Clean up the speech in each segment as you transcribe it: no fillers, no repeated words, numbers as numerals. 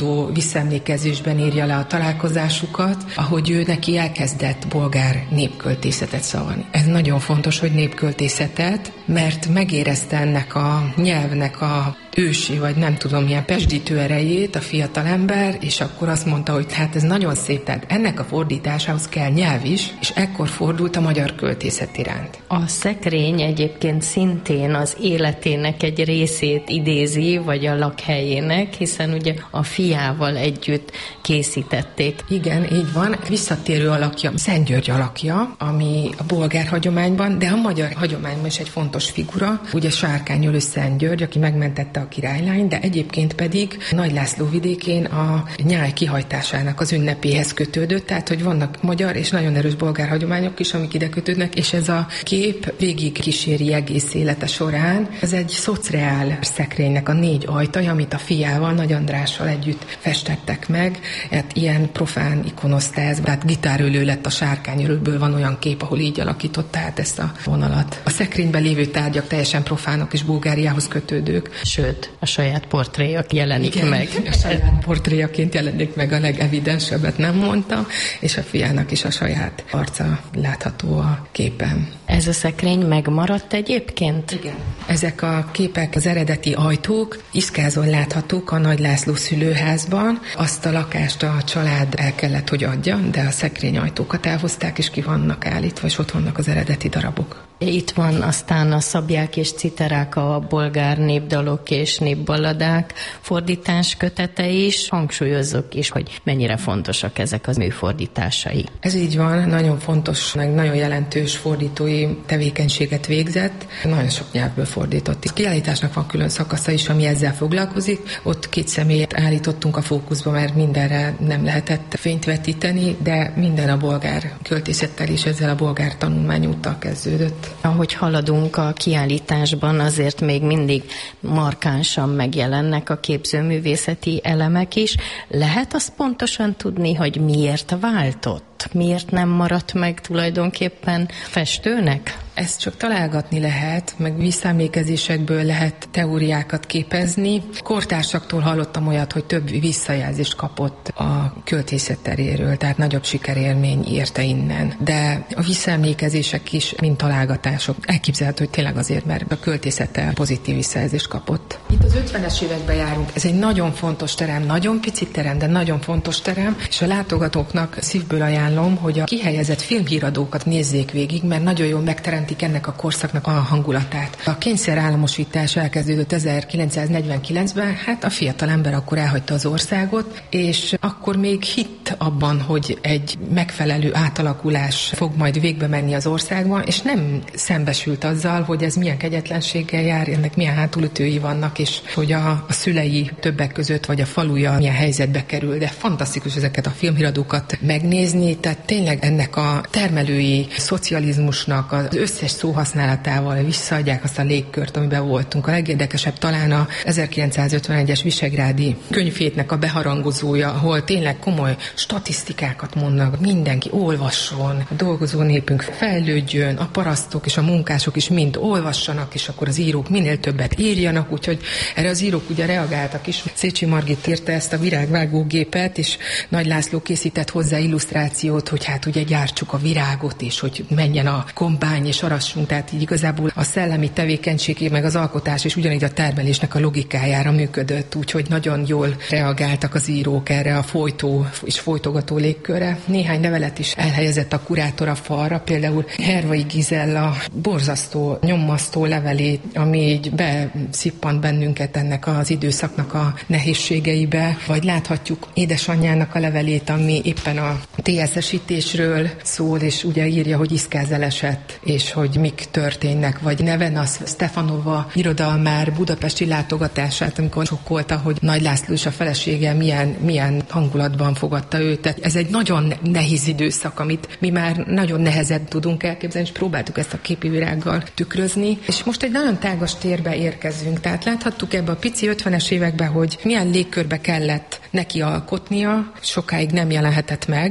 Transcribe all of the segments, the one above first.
Visszaemlékezésben írja le a találkozásukat, ahogy ő neki elkezdett bolgár népköltészetet szavalni. Ez nagyon fontos, hogy népköltészetet, mert megérezte ennek a nyelvnek a ősi, vagy nem tudom, milyen pesdítő erejét a fiatalember, és akkor azt mondta, hogy hát ez nagyon szép, tehát ennek a fordításához kell nyelv is, és ekkor fordult a magyar költészet iránt. A szekrény egyébként szintén az életének egy részét idézi, vagy a lakhelyének, hiszen ugye a fiával együtt készítették. Igen, így van. Visszatérő alakja, Szent György alakja, ami a bolgár hagyományban, de a magyar hagyományban is egy fontos figura. Ugye Sárkányölő Szent György, aki megmentette a királylányt, de egyébként pedig Nagy László vidékén a nyáj kihajtásának az ünnepéhez kötődött, tehát hogy vannak magyar és nagyon erős bolgár hagyományok is, amik ide kötődnek, és ez a kép végig kíséri egész élete során. Ez egy szocreál szekrénynek a 4 ajtaja, amit a fiával, Nagy Andrással együtt festettek meg. Hát ilyen profán ikonosztáz, tehát gitárölő lett a Sárkányölőből, van olyan kép, ahol így alakította át ezt a vonalat. A szekrényben lévő tárgyak teljesen profánok és Bulgáriához kötődők. Sőt, a saját portréja jelenik meg. A saját portréjaként jelenik meg, a legevidensebbet nem mondtam, és a fiának is a saját arca látható a képen. Ez a szekrény megmaradt egyébként? Igen. Ezek a képek, az eredeti ajtók Iszkázon láthatók a Nagy László szülőházban. Azt a lakást a család el kellett, hogy adja, de a szekrényajtókat elhozták, és ki vannak állítva, és ott vannak az eredeti darabok. Itt van aztán a szabják és citerák, a bolgár népdalok és népballadák fordítás kötete is. Hangsúlyozzuk is, hogy mennyire fontosak ezek az műfordításai. Ez így van, nagyon fontos, meg nagyon jelentős fordítói tevékenységet végzett. Nagyon sok nyelvből fordított. A kiállításnak van külön szakasza is, ami ezzel foglalkozik. Ott 2 személyet állítottunk a fókuszba, mert mindenre nem lehetett fényt vetíteni, de minden a bolgár költészettel és ezzel a bolgár tanulmányúttal kezdődött. Ahogy haladunk a kiállításban, azért még mindig markánsan megjelennek a képzőművészeti elemek is. Lehet azt pontosan tudni, hogy miért váltott? Miért nem maradt meg tulajdonképpen festőnek? Ezt csak találgatni lehet, meg visszaemlékezésekből lehet teóriákat képezni. Kortársaktól hallottam olyat, hogy több visszajelzést kapott a költészet teréről, tehát nagyobb sikerélmény érte innen. De a visszaemlékezések is, mint találgatások, elképzelhető, hogy tényleg azért, mert a költészettel pozitív visszajelzést kapott. Itt az 50-es években járunk. Ez egy nagyon fontos terem, nagyon pici terem, de nagyon fontos terem, és a látogatóknak szívből ajánlom, hogy a kihelyezett filmhíradókat nézzék végig, mert nagyon jól megteremtik ennek a korszaknak a hangulatát. A kényszerállamosítás elkezdődött 1949-ben, hát a fiatal ember akkor elhagyta az országot, és akkor még hitt abban, hogy egy megfelelő átalakulás fog majd végbe menni az országban, és nem szembesült azzal, hogy ez milyen kegyetlenséggel jár, ennek milyen hátulütői vannak, és hogy a szülei többek között, vagy a faluja milyen helyzetbe kerül, de fantasztikus ezeket a filmhíradókat megnézni, tehát tényleg ennek a termelői szocializmusnak az összes szóhasználatával visszaadják azt a légkört, amiben voltunk. A legérdekesebb talán a 1951-es visegrádi könyvhétnek a beharangozója, ahol tényleg komoly statisztikákat mondnak, mindenki olvasson, a dolgozó népünk fejlődjön, a parasztok és a munkások is mind olvassanak, és akkor az írók minél többet írjanak, úgyhogy erre az írók ugye reagáltak is. Szécsi Margit írta ezt a virágvágógépet, és Nagy László készített hozzá illusztrációt, hogy hát ugye gyártsuk a virágot, és hogy menjen a kombány, és arassunk, tehát így igazából a szellemi tevékenységé, meg az alkotás, és ugyanígy a termelésnek a logikájára működött, úgyhogy nagyon jól reagáltak az írók erre a folytó és folytogató légkörre. Néhány levelet is elhelyezett a kurátor a falra, például Hervai Gizella borzasztó, nyomasztó levelét, ami így beszippant bennünket ennek az időszaknak a nehézségeibe, vagy láthatjuk édesanyjának a levelét, ami éppen a TSZ-esítésről szól, és ugye írja, hogy Iszkáz elesett, és hogy mik történnek, vagy Nevenasz Stefanova irodalmár budapesti látogatását, amikor sokkolta, hogy Nagy László és a felesége milyen hangulatban fogadta őt. Tehát ez egy nagyon nehéz időszak, amit mi már nagyon nehezen tudunk elképzelni, és próbáltuk ezt a képi virággal tükrözni. És most egy nagyon tágas térbe érkezünk. Tehát láthattuk ebbe a pici 50-es években, hogy milyen légkörbe kellett neki alkotnia, sokáig nem jelenhetett meg, vagy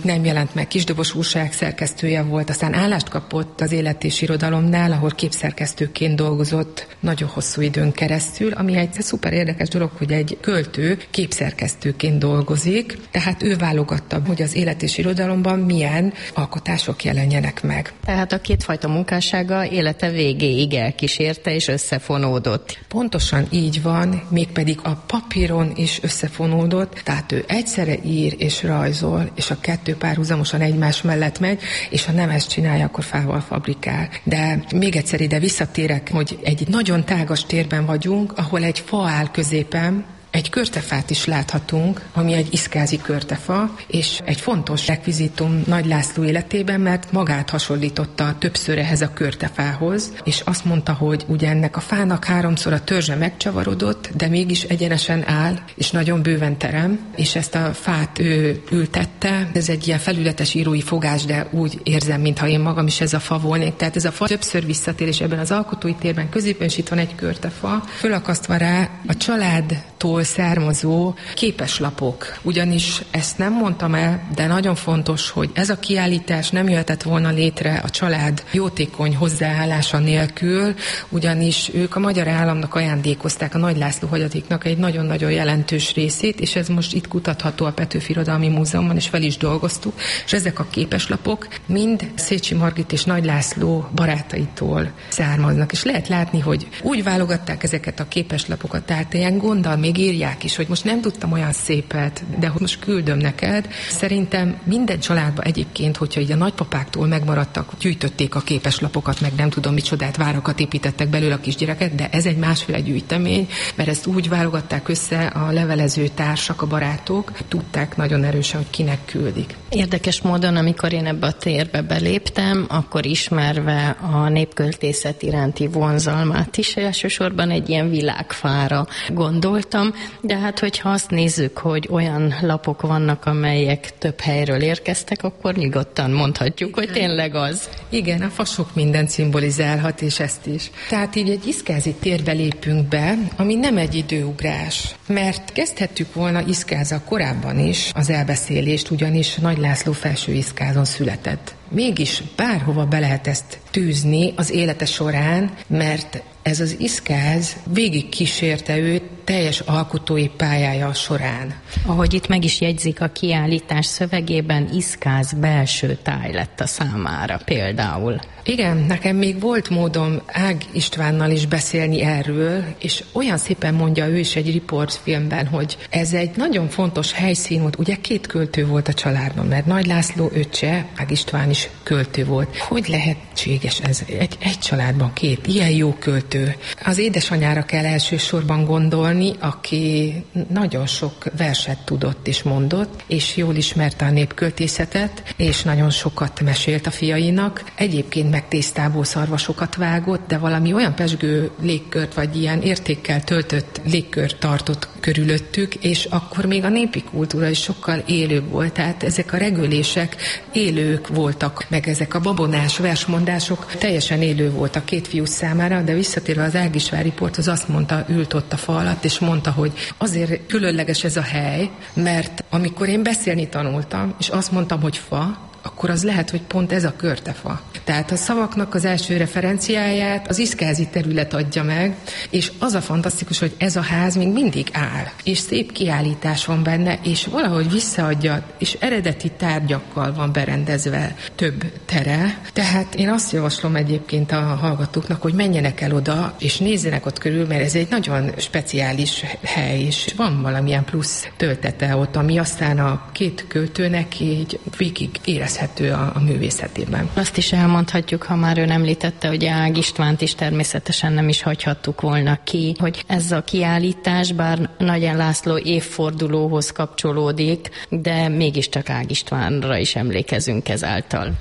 nem jelent meg, Kisdobos újság szerkesztője volt, aztán állást kapott az Élet és Irodalomnál, ahol képszerkesztőként dolgozott nagyon hosszú időn keresztül, ami egy szuper érdekes dolog, hogy egy költő képszerkesztőként dolgozik, tehát ő válogatta, hogy az Élet és Irodalomban milyen alkotások jelenjenek meg. Tehát a kétfajta munkássága élete végéig elkísérte és összefonódott. Pontosan így van, mégpedig a papíron is összefonódott, tehát ő egyszerre ír és rajzol, és a kettő párhuzamosan egymás mellett megy, és ha nem ezt csinálja, akkor fával fabrikál. De még egyszer ide visszatérek, hogy egy nagyon tágas térben vagyunk, ahol egy fa áll középen, egy körtefát is láthatunk, ami egy iszkázi körtefa, és egy fontos rekvizitum Nagy László életében, mert magát hasonlította többször ehhez a körtefához, és azt mondta, hogy ugye ennek a fának 3-szor a törzse megcsavarodott, de mégis egyenesen áll, és nagyon bőven terem, és ezt a fát ő ültette. Ez egy ilyen felületes írói fogás, de úgy érzem, mintha én magam is ez a fa volnék. Tehát ez a fa többször visszatér, és ebben az alkotói térben középen is itt van egy körtefa, fölakasztva rá a családtól származó képeslapok. Ugyanis ezt nem mondtam el, de nagyon fontos, hogy ez a kiállítás nem jöhetett volna létre a család jótékony hozzáállása nélkül, ugyanis ők a magyar államnak ajándékozták a Nagy László hagyatéknak egy nagyon-nagyon jelentős részét, és ez most itt kutatható a Petőfi Irodalmi Múzeumban, és fel is dolgoztuk, és ezek a képeslapok mind Szécsi Margit és Nagy László barátaitól származnak, és lehet látni, hogy úgy válogatták ezeket a képeslapokat, tehát ilyen gonddal még írják is, hogy most nem tudtam olyan szépet, de hogy most küldöm neked. Szerintem minden családban egyébként, hogyha így a nagypapáktól megmaradtak, gyűjtötték a képeslapokat, meg nem tudom micsodát, várakat építettek belőle a kisgyereket, de ez egy másféle gyűjtemény, mert ezt úgy válogatták össze a levelező társak, a barátok, tudták nagyon erősen, hogy kinek küldik. Érdekes módon, amikor én ebbe a térbe beléptem, akkor ismerve a népköltészet iránti vonzalmát is elsősorban egy ilyen világfára gondoltam, de hát hogyha azt nézzük, hogy olyan lapok vannak, amelyek több helyről érkeztek, akkor nyugodtan mondhatjuk, hogy tényleg az. Igen, a fa sok mindent szimbolizálhat, és ezt is. Tehát így egy iszkázi térbe lépünk be, ami nem egy időugrás, mert kezdhettük volna Iszkázzal korábban is az elbeszélést, ugyanis Nagy László Felső Iszkázon született. Mégis bárhova be lehet ezt tűzni az élete során, mert ez az Iszkáz végig kísérte őt teljes alkotói pályája során. Ahogy itt meg is jegyzik a kiállítás szövegében, Iszkáz belső táj lett a számára például. Igen, nekem még volt módom Ág Istvánnal is beszélni erről, és olyan szépen mondja ő is egy riportfilmben, hogy ez egy nagyon fontos helyszín volt. Ugye 2 költő volt a családban, mert Nagy László öccse, Ág István is költő volt. Hogy lehetséges ez egy családban 2 ilyen jó költő? Az édesanyára kell elsősorban gondolni, aki nagyon sok verset tudott és mondott, és jól ismerte a népköltészetet, és nagyon sokat mesélt a fiainak. Egyébként meg tésztából szarvasokat vágott, de valami olyan pezsgő légkört, vagy ilyen értékkel töltött légkört tartott körülöttük, és akkor még a népi kultúra is sokkal élőbb volt, tehát ezek a regölések élők voltak, meg ezek a babonás versmondások teljesen élő volt a 2 fiú számára, de visszatérve az Ágisvári porthoz azt mondta, ült ott a fa alatt, és mondta, hogy azért különleges ez a hely, mert amikor én beszélni tanultam, és azt mondtam, hogy fa, akkor az lehet, hogy pont ez a körtefa. Tehát a szavaknak az első referenciáját az iszkázi terület adja meg, és az a fantasztikus, hogy ez a ház még mindig áll, és szép kiállítás van benne, és valahogy visszaadja, és eredeti tárgyakkal van berendezve több tere. Tehát én azt javaslom egyébként a hallgatóknak, hogy menjenek el oda, és nézzenek ott körül, mert ez egy nagyon speciális hely, és van valamilyen plusz töltete ott, ami aztán a 2 költőnek így végig érezhető a művészetében. Azt is elmondhatjuk, ha már ön említette, hogy Ág Istvánt is természetesen nem is hagyhattuk volna ki, hogy ez a kiállítás, bár Nagy László évfordulóhoz kapcsolódik, de mégiscsak Ág Istvánra is emlékezünk ezáltal. Az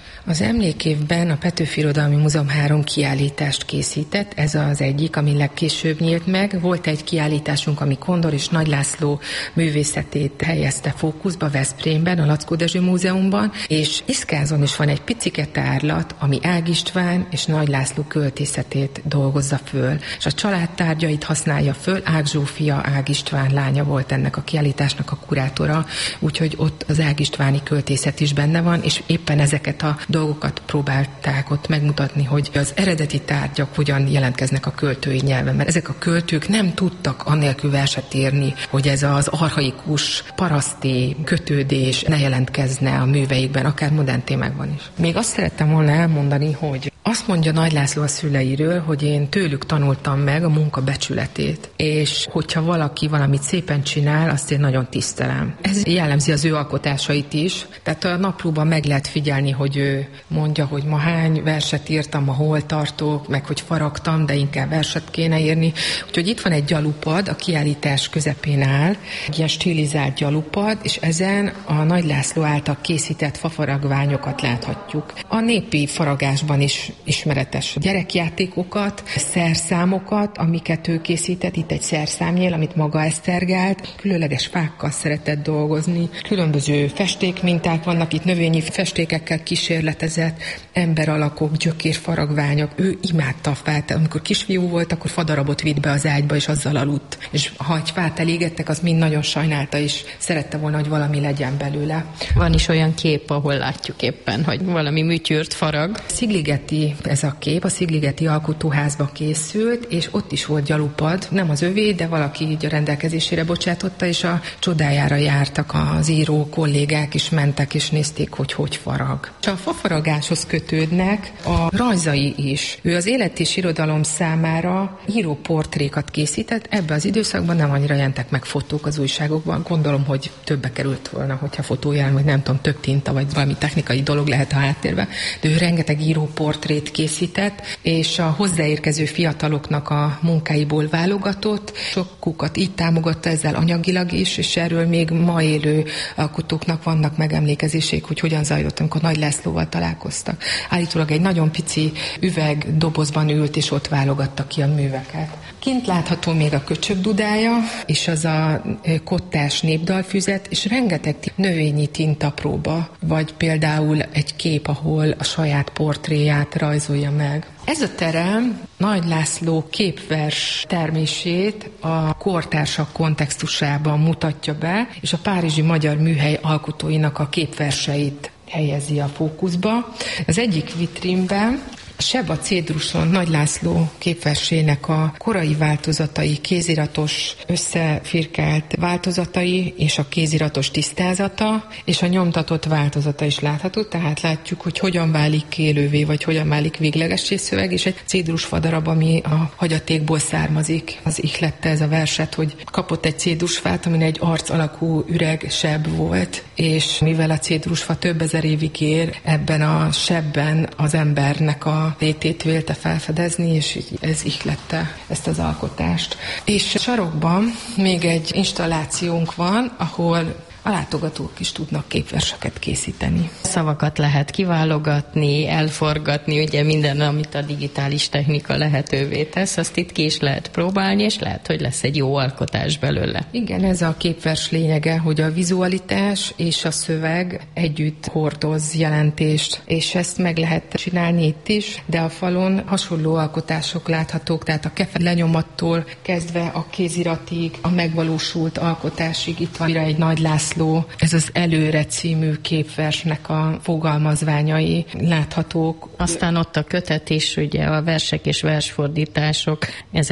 emlékévben a Petőfi Irodalmi Múzeum 3 kiállítást készített, ez az egyik, ami legkésőbb nyílt meg. Volt egy kiállításunk, ami Kondor és Nagy László művészetét helyezte fókuszba Veszprémben, a Laczkó Dezső Múzeumban, és Iszkázon is van egy picike tárlat, ami Ág István és Nagy László költészetét dolgozza föl, és a családtárgyait használja föl. Ág Zsófia, Ág István lánya volt ennek a kiállításnak a kurátora, úgyhogy ott az Ág Istváni költészet is benne van, és éppen ezeket a dolgokat próbálták ott megmutatni, hogy az eredeti tárgyak hogyan jelentkeznek a költői nyelven, mert ezek a költők nem tudtak annélkül verset írni, hogy ez az archaikus, paraszti kötődés ne jelentkezne a műveikben, akár modern témákban is. Még azt szerettem volna elmondani, hogy azt mondja Nagy László a szüleiről, hogy én tőlük tanultam meg a munka becsületét, és hogyha valaki valamit szépen csinál, azt én nagyon tisztelem. Ez jellemzi az ő alkotásait is, tehát a naplóban meg lehet figyelni, hogy ő mondja, hogy ma hány verset írtam, ma hol tartok, meg hogy faragtam, de inkább verset kéne írni. Úgyhogy itt van egy gyalupad, a kiállítás közepén áll, egy ilyen stilizált gyalupad, és ezen a Nagy László által készített fafaragványokat láthatjuk. A népi faragásban is ismeretes gyerekjátékokat, szerszámokat, amiket ő készített, itt egy szerszámnyél, amit maga esztergált, különleges fákkal szeretett dolgozni, különböző festékminták vannak, itt növényi festékekkel kísérletezett, emberalakok, gyökérfaragványok, ő imádta a fát, amikor kisfiú volt, akkor fadarabot vitt be az ágyba, és azzal aludt. És ha egy fát elégettek, az mind nagyon sajnálta, és szerette volna, hogy valami legyen belőle. Van is olyan kép, ahol látjuk éppen, hogy valami műtyűrt farag. Szigligeti ez a kép, a Szigligeti Alkotóházba készült, és ott is volt gyalupad, nem az övé, de valaki így a rendelkezésére bocsátotta, és a csodájára jártak az író kollégák, és mentek, és nézték, hogy farag. És a fafaragáshoz kötődnek a rajzai is. Ő az élet és irodalom számára író portrékat készített, ebbe az időszakban nem annyira jelentek meg fotók az újságokban, gondolom, hogy többe került volna, hogyha fotó jelen, vagy nem tudom, több tinta, vagy valami technikai dolog lehet a háttérben, de ő rengeteg író portrét készített, és a hozzáérkező fiataloknak a munkáiból válogatott, sokukat így támogatta ezzel anyagilag is, és erről még ma élő alkotóknak vannak megemlékezések, hogy hogyan zajlott, amikor Nagy Lászlóval találkoztak. Állítólag egy nagyon pici üvegdobozban ült, és ott válogatta ki a műveket. Kint látható még a köcsög dudája, és az a kottás népdalfüzet, és rengeteg növényi tintapróba, vagy például egy kép, ahol a saját portréját rajzolja meg. Ez a terem Nagy László képvers termését a kortársak kontextusában mutatja be, és a párizsi magyar műhely alkotóinak a képverseit helyezi a fókuszba. Az egyik vitrínben Seb a cédruson Nagy László képversének a korai változatai, kéziratos összefirkált változatai és a kéziratos tisztázata, és a nyomtatott változata is látható, tehát látjuk, hogy hogyan válik élővé, vagy hogyan válik véglegessé szöveg, és egy cédrusfadarab, ami a hagyatékból származik. Az ihlette ez a verset, hogy kapott egy cédrusfát, amin egy arc alakú üreg seb volt, és mivel a cédrusfa több ezer évig ér, ebben a sebben az embernek a létét vélte felfedezni, és ez ihlette ezt az alkotást. És sarokban még egy installációnk van, ahol a látogatók is tudnak képverseket készíteni. Szavakat lehet kiválogatni, elforgatni, ugye minden, amit a digitális technika lehetővé tesz, azt itt ki is lehet próbálni, és lehet, hogy lesz egy jó alkotás belőle. Igen, ez a képvers lényege, hogy a vizualitás és a szöveg együtt hordoz jelentést, és ezt meg lehet csinálni itt is, de a falon hasonló alkotások láthatók, tehát a kefe lenyomattól kezdve a kéziratig, a megvalósult alkotásig. Itt van egy Nagy László, ez az Előre című képversnek a fogalmazványai láthatók. Aztán ott a kötet is, ugye a versek és versfordítások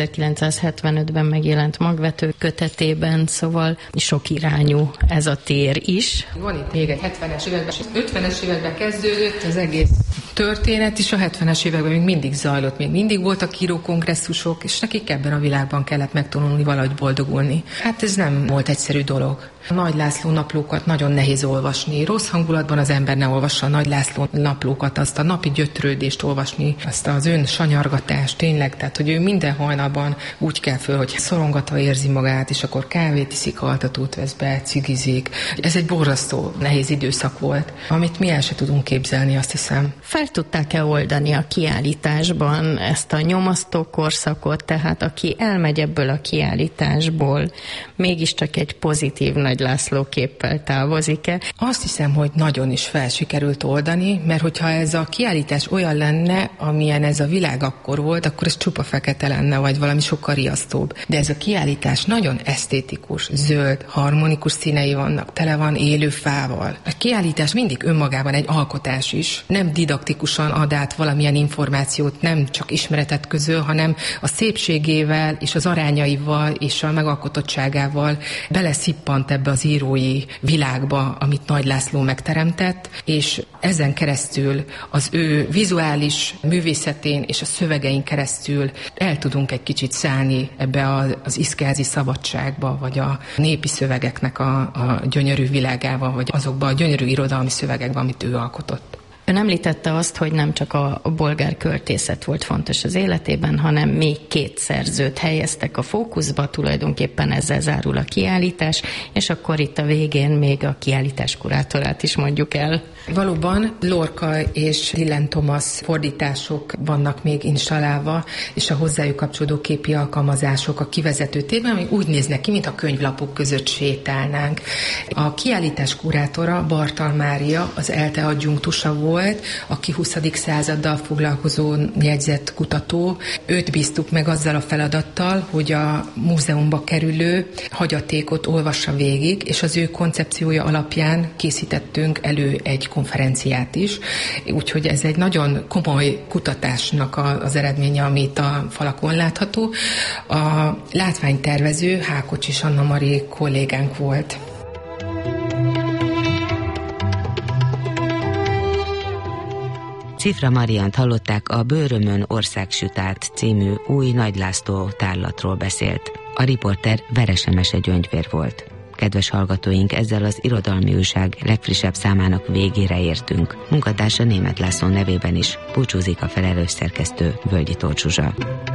1975-ben megjelent magvető kötetében, szóval sok irányú ez a tér is. Van itt még egy 70-es években, 50-es években kezdődött az egész történet, és a 70-es években még mindig zajlott, még mindig voltak írókongresszusok, és nekik ebben a világban kellett megtanulni valahogy boldogulni. Hát ez nem volt egyszerű dolog. A Nagy László naplókat nagyon nehéz olvasni. Rossz hangulatban az ember ne olvassa a Nagy László naplókat, azt a napi gyötrődést olvasni, azt az sanyargatást tényleg, tehát hogy ő minden hajnalban úgy kell föl, hogy szorongatva érzi magát, és akkor kávét iszik, altatót vesz be, cigizik. Ez egy borzasztó nehéz időszak volt, amit mi el se tudunk képzelni, azt hiszem. Fel tudták-e oldani a kiállításban ezt a nyomasztó korszakot, tehát aki elmegy ebből a kiállításból, mégiscsak egy pozitív Nagy László képpel távozik-e? Azt hiszem, hogy nagyon is fel sikerült oldani, mert hogyha ez a kiállítás olyan lenne, amilyen ez a világ akkor volt, akkor ez csupa fekete lenne, vagy valami sokkal riasztóbb. De ez a kiállítás nagyon esztétikus, zöld, harmonikus színei vannak, tele van élő fával. A kiállítás mindig önmagában egy alkotás is. Nem didaktikusan ad át valamilyen információt, nem csak ismeretet közöl, hanem a szépségével és az arányaival és a megalkotottságával beleszippant ebbe az írói világba, amit Nagy László megteremtett, és ezen keresztül az ő vizuális művészetén és a szövegein keresztül el tudunk egy kicsit szállni ebbe az iszkázi szabadságba, vagy a népi szövegeknek a gyönyörű világába, vagy azokba a gyönyörű irodalmi szövegekbe, amit ő alkotott. Ön említette azt, hogy nem csak a bolgár költészet volt fontos az életében, hanem még 2 szerzőt helyeztek a fókuszba, tulajdonképpen ezzel zárul a kiállítás, és akkor itt a végén még a kiállítás kurátorát is mondjuk el. Valóban Lorca és Dylan Thomas fordítások vannak még installálva, és a hozzájuk kapcsolódó képi alkalmazások a kivezető térben, ami úgy néznek ki, mint a könyvlapok között sétálnánk. A kiállítás kurátora Bartal Mária, az ELTE adjunktusa volt, aki 20. századdal foglalkozó jegyzetkutató. Őt bíztuk meg azzal a feladattal, hogy a múzeumba kerülő hagyatékot olvassa végig, és az ő koncepciója alapján készítettünk elő egy konferenciát is, úgyhogy ez egy nagyon komoly kutatásnak az eredménye, amit a falakon látható. A látványtervező Hákocsis Anna-Mari kollégánk volt. Cifra Mariant hallották, a Bőrömön országsütárt című új Nagy László tárlatról beszélt. A riporter Veresemese Gyöngyvér volt. Kedves hallgatóink, ezzel az Irodalmi Újság legfrissebb számának végére értünk. Munkatársa Németh László nevében is búcsúzik a felelős szerkesztő, Völgyi Tóth Zsuzsa.